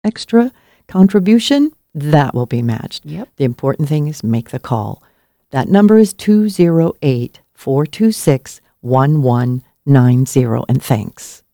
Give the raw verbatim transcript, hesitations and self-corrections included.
extra contribution, that will be matched. Yep. The important thing is make the call. That number is two oh eight, four two six, one one nine zero, and thanks.